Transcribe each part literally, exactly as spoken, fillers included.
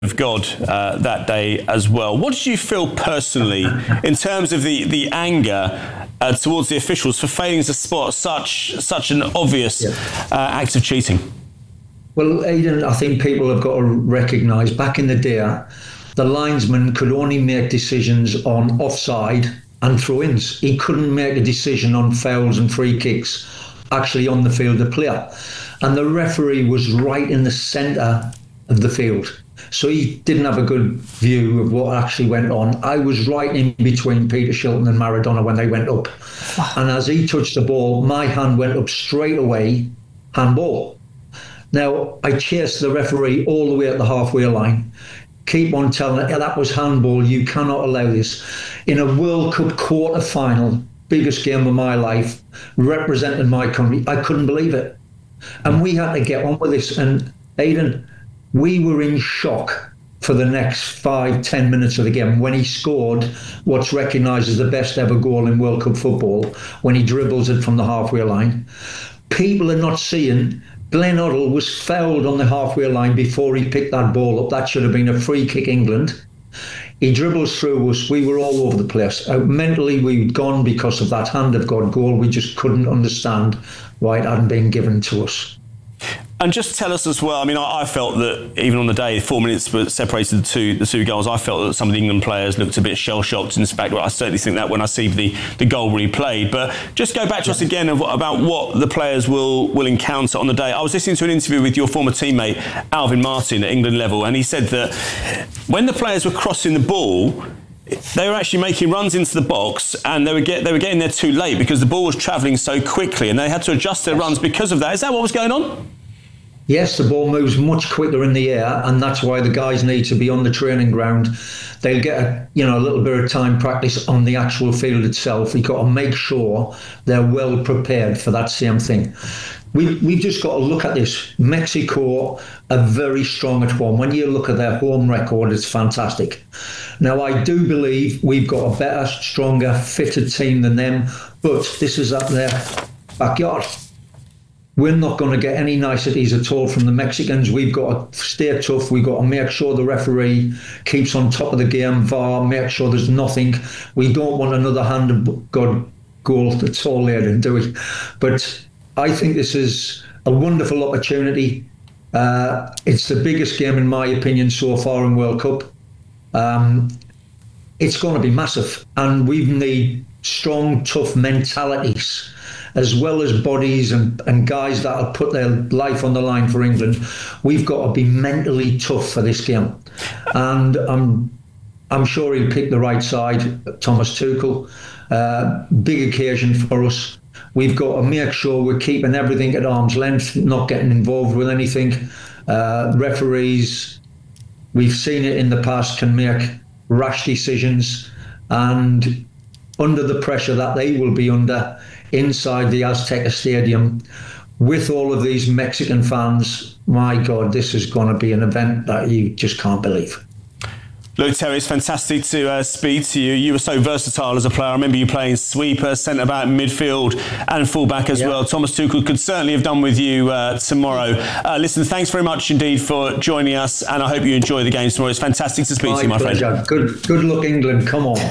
of God uh, that day as well. What did you feel personally in terms of the, the anger uh, towards the officials for failing to spot such such an obvious yeah. uh, act of cheating? Well, Aidan, I think people have got to recognise back in the day, the linesman could only make decisions on offside and throw-ins. He couldn't make a decision on fouls and free kicks actually on the field of play. And the referee was right in the centre of the field. So he didn't have a good view of what actually went on. I was right in between Peter Shilton and Maradona when they went up. Wow. And as he touched the ball, my hand went up straight away, handball. Now, I chased the referee all the way at the halfway line. Keep on telling it, that was handball, you cannot allow this. In a World Cup quarter-final, biggest game of my life, representing my country, I couldn't believe it. And we had to get on with this. And Aidan, we were in shock for the next five, ten minutes of the game when he scored what's recognised as the best ever goal in World Cup football, when he dribbles it from the halfway line. People are not seeing Glenn Hoddle was fouled on the halfway line before he picked that ball up. That should have been a free kick, England. He dribbles through us. We were all over the place. Uh, mentally, we'd gone because of that hand of God goal. We just couldn't understand why it hadn't been given to us. And just tell us as well, I mean, I, I felt that even on the day, four minutes separated the two the two goals, I felt that some of the England players looked a bit shell-shocked. In fact, I certainly think that when I see the, the goal replayed. But just go back to us again of, about what the players will, will encounter on the day. I was listening to an interview with your former teammate, Alvin Martin, at England level, and he said that when the players were crossing the ball, they were actually making runs into the box, and they were get they were getting there too late because the ball was travelling so quickly, and they had to adjust their runs because of that. Is that what was going on? Yes, the ball moves much quicker in the air, and that's why the guys need to be on the training ground. They'll get a, you know, a little bit of time practice on the actual field itself. We've got to make sure they're well prepared for that same thing. We, we've just got to look at this. Mexico are very strong at home. When you look at their home record, it's fantastic. Now, I do believe we've got a better, stronger, fitter team than them, but this is at their backyard. We're not going to get any niceties at all from the Mexicans. We've got to stay tough. We've got to make sure the referee keeps on top of the game, V A R, make sure there's nothing. We don't want another hand of God goal that's all there, do we? But I think this is a wonderful opportunity. Uh, it's the biggest game, in my opinion, so far in World Cup. Um, it's going to be massive, and we need strong, tough mentalities, as well as bodies and, and guys that have put their life on the line for England. We've got to be mentally tough for this game. And I'm, I'm sure he'll pick the right side, Thomas Tuchel. Uh, big occasion for us. We've got to make sure we're keeping everything at arm's length, not getting involved with anything. Uh, referees, we've seen it in the past, can make rash decisions. And under the pressure that they will be under inside the Azteca Stadium with all of these Mexican fans, my God, this is going to be an event that you just can't believe. Look, Terry, it's fantastic to uh, speak to you. You were so versatile as a player. I remember you playing sweeper, centre-back, midfield and full-back as yeah. well. Thomas Tuchel could certainly have done with you uh, tomorrow. Uh, listen, thanks very much indeed for joining us, and I hope you enjoy the games tomorrow. It's fantastic to speak my to you, my pleasure. friend. Good, good luck, England. Come on.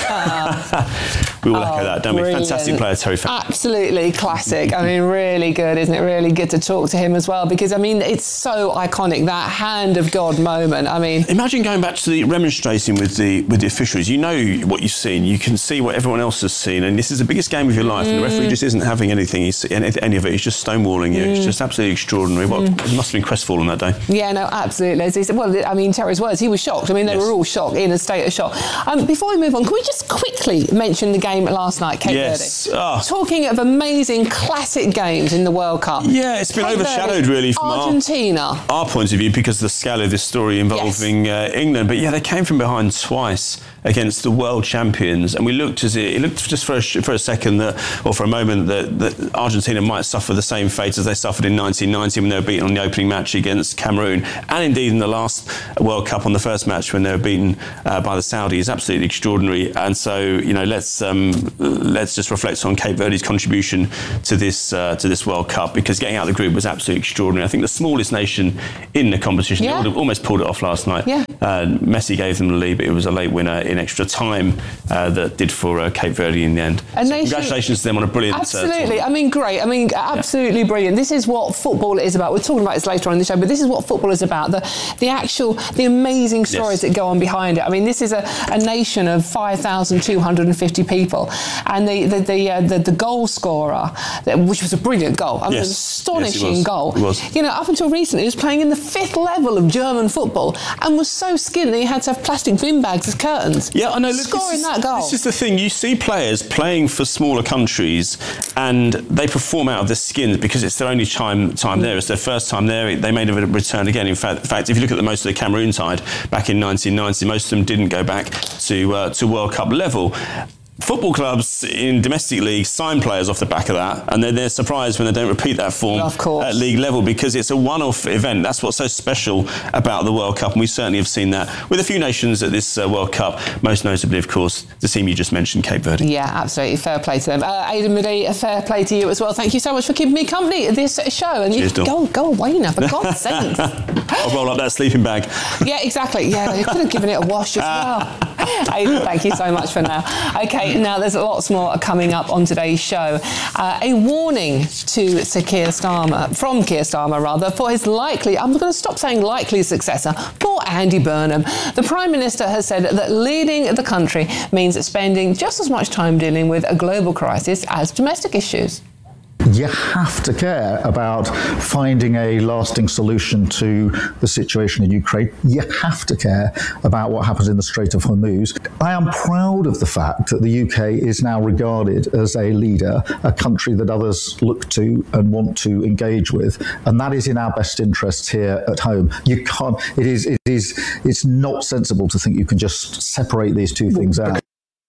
We will oh, echo that, don't brilliant. we? Fantastic player, Terry. Absolutely classic. I mean, really good, isn't it? Really good to talk to him as well, because, I mean, it's so iconic, that hand of God moment. I mean... Imagine going back to the remonstrating with the with the officials. You know what you've seen. You can see what everyone else has seen, and this is the biggest game of your life, mm. and the referee just isn't having anything, he's, any of it. He's just stonewalling you. Mm. It's just absolutely extraordinary. What, mm. It must have been crestfallen that day. Yeah, no, absolutely. As he said, well, I mean, Terry's words, he was shocked. I mean, they yes. were all shocked, in a state of shock. Um, before we move on, can we just quickly mention the game last night, Cape yes. Verde? Oh. Talking of amazing classic games in the World Cup. Yeah, it's been Cape overshadowed Verde, really from Argentina. Our, our point of view, because of the scale of this story involving yes. uh, England. But yeah, they they came from behind twice against the world champions, and we looked as it, it looked just for a, for a second that, or for a moment that, that Argentina might suffer the same fate as they suffered in nineteen ninety when they were beaten on the opening match against Cameroon, and indeed in the last World Cup on the first match when they were beaten uh, by the Saudis. Absolutely extraordinary. And so, you know, let's um, let's just reflect on Cape Verde's contribution to this uh, to this World Cup, because getting out of the group was absolutely extraordinary. I think the smallest nation in the competition, yeah. they almost pulled it off last night. Yeah. Uh, Messi gave them the lead, but it was a late winner in extra time uh, that did for uh, Cape Verde in the end. So congratulations to them on a brilliant Absolutely. Uh, I mean, great. I mean, absolutely yeah. brilliant. This is what football is about. We're talking about this later on in the show, but this is what football is about. The the actual, the amazing stories yes. that go on behind it. I mean, this is a, a nation of five thousand two hundred fifty people, and the the the, uh, the, the goal scorer, which was a brilliant goal. I mean, yes. an astonishing yes, goal. It was. You know, up until recently, he was playing in the fifth level of German football and was so skint that he had to have plastic bin bags as curtains. Yeah, I know. Look, scoring this is, that goal. This is the thing. You see players playing for smaller countries, and they perform out of their skins because it's their only time time there. It's their first time there. They made a return again. In fact, in fact, if you look at the most of the Cameroon side back in nineteen ninety, most of them didn't go back to uh, to World Cup level. Football clubs in domestic leagues sign players off the back of that, and then they're surprised when they don't repeat that form at league level, because it's a one-off event. That's what's so special about the World Cup, and we certainly have seen that with a few nations at this uh, World Cup, most notably, of course, the team you just mentioned, Cape Verde. Yeah, absolutely. Fair play to them. Uh, Aidan Moody, a fair play to you as well. Thank you so much for keeping me company at this show. And Cheers, you go, go away now, for God's sake. I'll roll up that sleeping bag. Yeah, exactly. Yeah, you could have given it a wash as well. Aidan, thank you so much for now. Okay, now there's lots more coming up on today's show. Uh, a warning to Sir Keir Starmer, from Keir Starmer rather, for his likely, I'm going to stop saying likely successor, for Andy Burnham. The Prime Minister has said that leading the country means spending just as much time dealing with a global crisis as domestic issues. You have to care about finding a lasting solution to the situation in Ukraine. You have to care about what happens in the Strait of Hormuz. I am proud of the fact that the U K is now regarded as a leader, a country that others look to and want to engage with, and that is in our best interests here at home. You can't. It is. It is. It's not sensible to think you can just separate these two things out.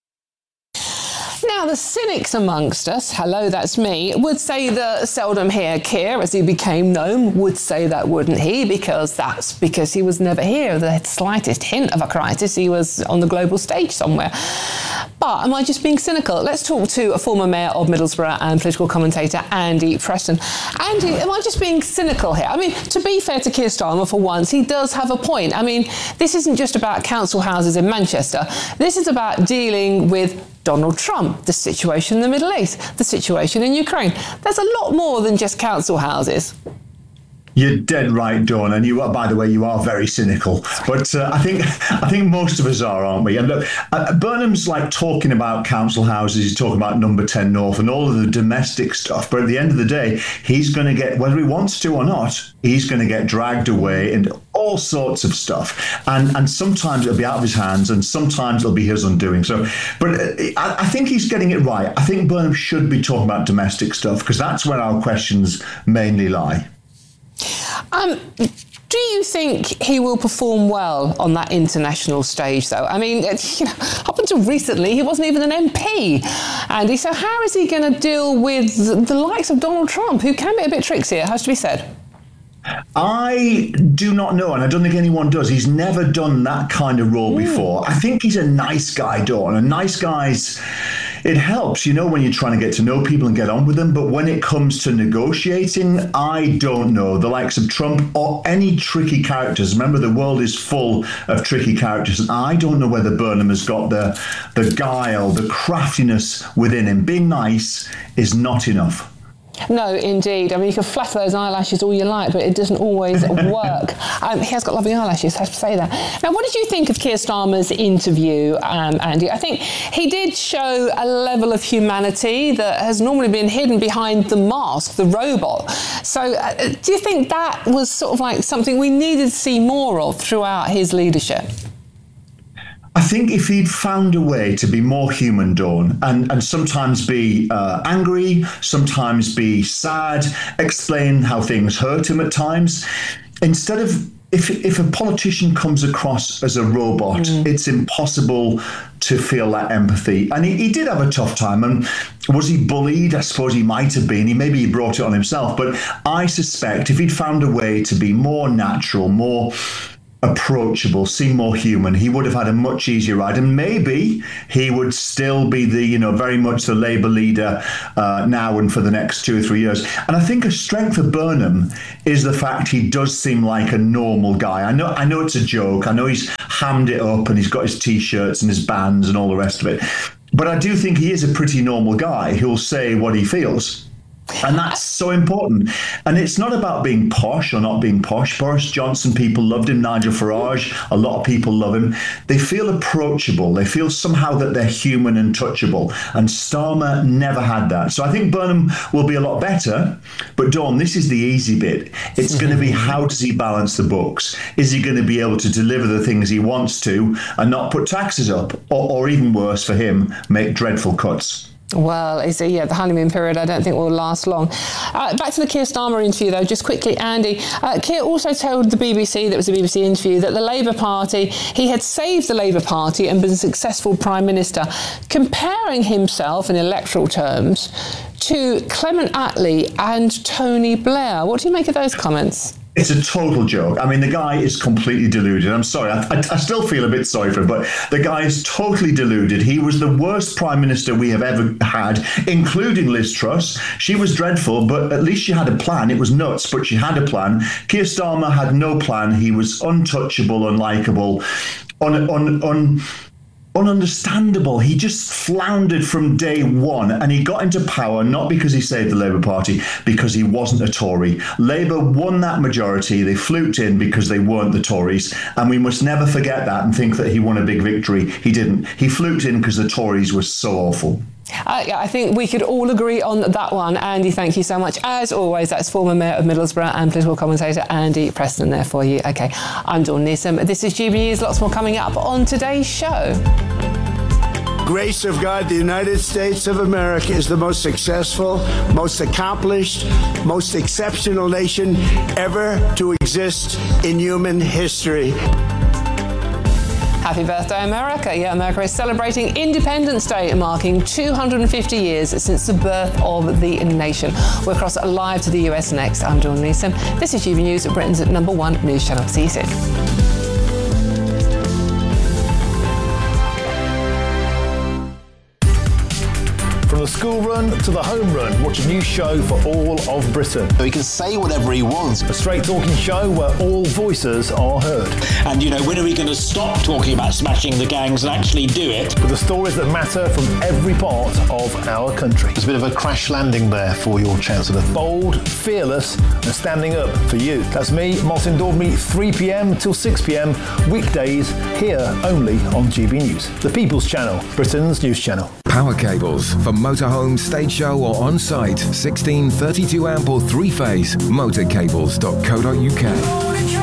Now, the cynics amongst us, hello, that's me, would say that seldom hear Keir, as he became known, would say that, wouldn't he? Because that's because he was never here. The slightest hint of a crisis, he was on the global stage somewhere. But am I just being cynical? Let's talk to a former mayor of Middlesbrough and political commentator, Andy Preston. Andy, am I just being cynical here? I mean, to be fair to Keir Starmer, for once, he does have a point. I mean, this isn't just about council houses in Manchester. This is about dealing with Donald Trump, the situation in the Middle East, the situation in Ukraine. There's a lot more than just council houses. You're dead right, Dawn, and you are, by the way, you are very cynical. But uh, I think I think most of us are, aren't we? And look, uh, Burnham's like talking about council houses, he's talking about Number ten North and all of the domestic stuff. But at the end of the day, he's going to get, whether he wants to or not, he's going to get dragged away into all sorts of stuff. And and sometimes it'll be out of his hands, and sometimes it'll be his undoing. So, but uh, I, I think he's getting it right. I think Burnham should be talking about domestic stuff, because that's where our questions mainly lie. Um, do you think he will perform well on that international stage, though? I mean, you know, up until recently, he wasn't even an M P, Andy. So how is he going to deal with the likes of Donald Trump, who can be a bit tricksy, it has to be said? I do not know, and I don't think anyone does. He's never done that kind of role mm. before. I think he's a nice guy, Dawn, and nice guys, it helps, you know, when you're trying to get to know people and get on with them. But when it comes to negotiating, I don't know. The likes of Trump or any tricky characters. Remember, the world is full of tricky characters. And I don't know whether Burnham has got the, the guile, the craftiness within him. Being nice is not enough. No, indeed. I mean, you can flatter those eyelashes all you like, but it doesn't always work. Um, he has got lovely eyelashes, I have to say that. Now, what did you think of Keir Starmer's interview, um, Andy? I think he did show a level of humanity that has normally been hidden behind the mask, the robot. So uh, do you think that was sort of like something we needed to see more of throughout his leadership? I think if he'd found a way to be more human, Dawn, and, and sometimes be uh, angry, sometimes be sad, explain how things hurt him at times, instead of if if a politician comes across as a robot, mm. it's impossible to feel that empathy. And he, he did have a tough time. And was he bullied? I suppose he might have been. He maybe he brought it on himself. But I suspect if he'd found a way to be more natural, more approachable, seem more human, he would have had a much easier ride, and maybe he would still be the, you know, very much the Labour leader uh, now and for the next two or three years. And I think a strength of Burnham is the fact he does seem like a normal guy. I know, I know it's a joke. I know he's hammed it up and he's got his T-shirts and his bands and all the rest of it. But I do think he is a pretty normal guy who'll say what he feels. And that's so important. And it's not about being posh or not being posh. Boris Johnson, people loved him. Nigel Farage, a lot of people love him. They feel approachable. They feel somehow that they're human and touchable. And Starmer never had that. So I think Burnham will be a lot better. But Dawn, this is the easy bit. It's going to be, how does he balance the books? Is he going to be able to deliver the things he wants to and not put taxes up? Or, or even worse for him, make dreadful cuts? Well, it's a, yeah, the honeymoon period I don't think will last long. Uh, back to the Keir Starmer interview, though, just quickly, Andy. Uh, Keir also told the B B C, that was a B B C interview, that the Labour Party, he had saved the Labour Party and been a successful Prime Minister, comparing himself in electoral terms to Clement Attlee and Tony Blair. What do you make of those comments? It's a total joke. I mean, the guy is completely deluded. I'm sorry. I, I, I still feel a bit sorry for him, but the guy is totally deluded. He was the worst Prime Minister we have ever had, including Liz Truss. She was dreadful, but at least she had a plan. It was nuts, but she had a plan. Keir Starmer had no plan. He was untouchable, unlikable, un, un, un, ununderstandable. He just floundered from day one, and he got into power not because he saved the Labour Party, because he wasn't a Tory. Labour won that majority. They fluked in because they weren't the Tories, and we must never forget that and think that he won a big victory. He didn't. He fluked in because the Tories were so awful. Uh, yeah, I think we could all agree on that one. Andy, thank you so much. As always, that's former Mayor of Middlesbrough and political commentator Andy Preston there for you. OK, I'm Dawn Neeson. This is G B News. Lots more coming up on today's show. Grace of God, the United States of America is the most successful, most accomplished, most exceptional nation ever to exist in human history. Happy birthday, America. Yeah, America is celebrating Independence Day, marking two hundred fifty years since the birth of the nation. We're across live to the U S next. I'm Dawn Neeson. This is G B News, Britain's number one news channel. See you soon. From the school run to the home run, watch a new show for all of Britain. He can say whatever he wants. A straight talking show where all voices are heard. And, you know, when are we going to stop talking about smashing the gangs and actually do it? With the stories that matter from every part of our country. There's a bit of a crash landing there for your Chancellor. Bold, fearless and standing up for you. That's me, Martin Daubney, three p.m. till six p.m. weekdays, here only on G B News. The People's Channel, Britain's news channel. Power cables for motorhome, stage show or on-site. sixteen, thirty-two amp or three-phase. motorcables dot co dot uk.